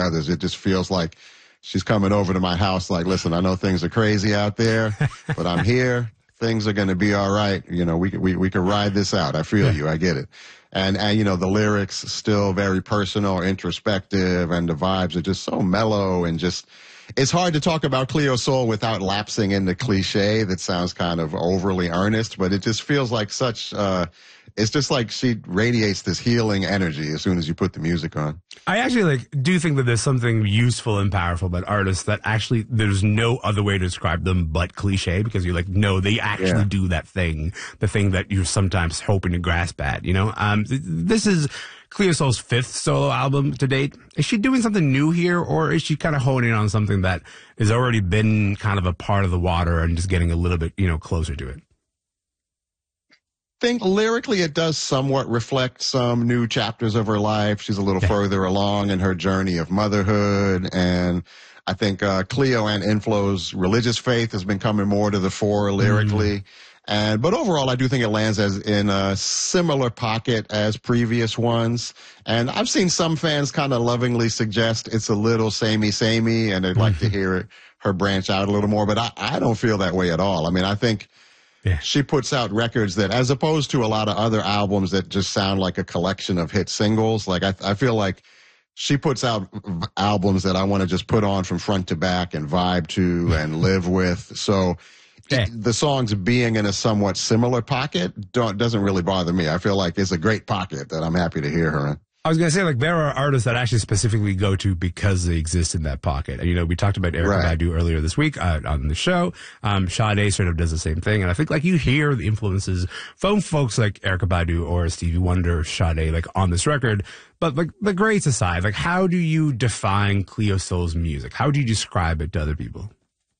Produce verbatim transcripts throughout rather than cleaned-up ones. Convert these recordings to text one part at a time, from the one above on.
others. It just feels like she's coming over to my house like, listen, I know things are crazy out there, but I'm here. Things are going to be all right. You know, we, we, we can ride this out. I feel you. I get it. And, and, you know, the lyrics still very personal, introspective, and the vibes are just so mellow and just, it's hard to talk about Cleo Sol without lapsing into cliche that sounds kind of overly earnest, but it just feels like such, uh, it's just like she radiates this healing energy as soon as you put the music on. I actually like do think that there's something useful and powerful about artists that actually there's no other way to describe them but cliche, because you're like, no, they actually yeah. do that thing, the thing that you're sometimes hoping to grasp at, you know? Um, th- this is Cleo Sol's fifth solo album to date. Is she doing something new here, or is she kind of honing on something that has already been kind of a part of the water and just getting a little bit, you know, closer to it? I think lyrically it does somewhat reflect some new chapters of her life. She's a little yeah. further along in her journey of motherhood. And I think uh, Cleo and Inflow's religious faith has been coming more to the fore lyrically. Mm. And but overall, I do think it lands as in a similar pocket as previous ones. And I've seen some fans kind of lovingly suggest it's a little samey-samey, and they'd mm-hmm. like to hear it, her branch out a little more. But I, I don't feel that way at all. I mean, I think yeah. she puts out records that, as opposed to a lot of other albums that just sound like a collection of hit singles, like I, I feel like she puts out albums that I want to just put on from front to back and vibe to and live with. So yeah. the songs being in a somewhat similar pocket don't, doesn't really bother me. I feel like it's a great pocket that I'm happy to hear her in. I was going to say, like, there are artists that actually specifically go to because they exist in that pocket. And, you know, we talked about Erykah right. Badu earlier this week uh, on the show. Um, Sade sort of does the same thing. And I think, like, you hear the influences from folks like Erykah Badu or Stevie Wonder, Sade, like, on this record. But, like, the grades aside, like, how do you define Cleo Sol's music? How do you describe it to other people?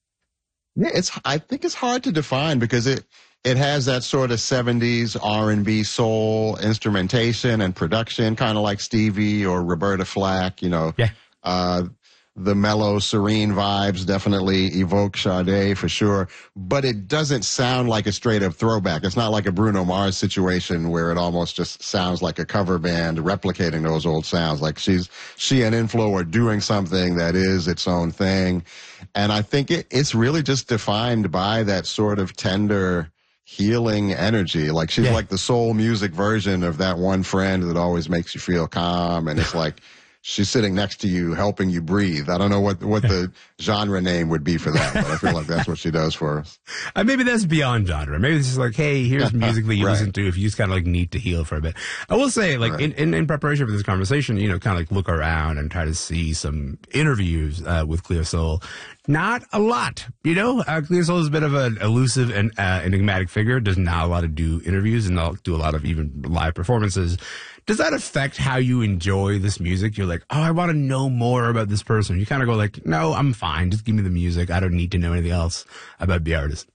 Yeah, it's, I think it's hard to define because it, It has that sort of seventies R and B soul instrumentation and production, kind of like Stevie or Roberta Flack, you know. Yeah. Uh, the mellow, serene vibes definitely evoke Sade for sure, but it doesn't sound like a straight up throwback. It's not like a Bruno Mars situation where it almost just sounds like a cover band replicating those old sounds. Like she's, she and Inflow are doing something that is its own thing. And I think it, it's really just defined by that sort of tender, healing energy. Like she's yeah. like the soul music version of that one friend that always makes you feel calm. And it's like she's sitting next to you, helping you breathe. I don't know what what the genre name would be for that, but I feel like that's what she does for us. Uh, maybe that's beyond genre. Maybe it's just like, hey, here's music that you right. listen to if you just kind of like need to heal for a bit. I will say, like, right. in, in, in preparation for this conversation, you know, kind of like look around and try to see some interviews uh, with Cleo Sol. Not a lot, you know. Uh, Cleo Sol is a bit of an elusive and uh, enigmatic figure. Does not a lot of do interviews and not do a lot of even live performances. Does that affect how you enjoy this music? You're like, oh, I want to know more about this person. You kind of go like, no, I'm fine. Just give me the music. I don't need to know anything else about the artist.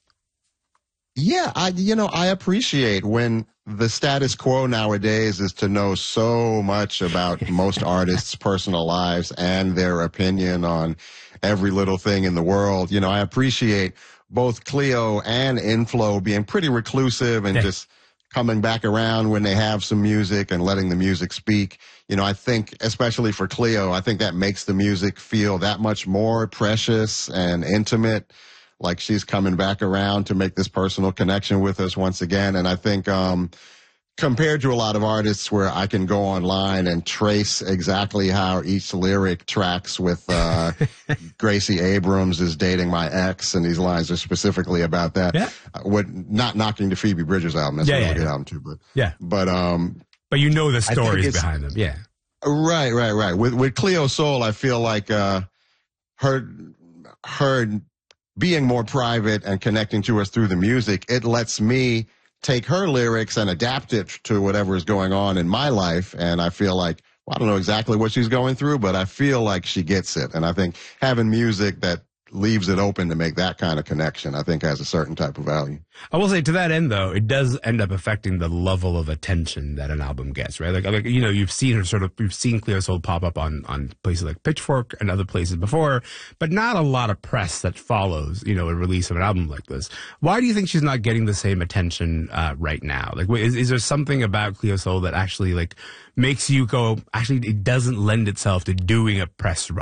Yeah, I you know I appreciate when the status quo nowadays is to know so much about most artists' personal lives and their opinion on every little thing in the world. You know, I appreciate both Cleo and Inflow being pretty reclusive and yeah. just coming back around when they have some music and letting the music speak. You know, I think, especially for Cleo, I think that makes the music feel that much more precious and intimate. Like she's coming back around to make this personal connection with us once again. And I think, um, compared to a lot of artists where I can go online and trace exactly how each lyric tracks with, uh, Gracie Abrams is dating my ex, and these lines are specifically about that. Yeah. Uh, what, not knocking the Phoebe Bridgers album. That's yeah, a really yeah, good yeah. album too, but, yeah, but, um, but you know the stories behind them. Yeah. Right, right, right. With, with Cleo Sol, I feel like, uh, her, her being more private and connecting to us through the music, it lets me take her lyrics and adapt it to whatever is going on in my life. And I feel like, well, I don't know exactly what she's going through, but I feel like she gets it. And I think having music that leaves it open to make that kind of connection, I think has a certain type of value. I will say, to that end, though, it does end up affecting the level of attention that an album gets, right? Like, like you know, you've seen her sort of, you've seen Cleo Sol pop up on, on places like Pitchfork and other places before, but not a lot of press that follows, you know, a release of an album like this. Why do you think she's not getting the same attention uh, right now? Like, is, is there something about Cleo Sol that actually, like, makes you go, actually, it doesn't lend itself to doing a press run?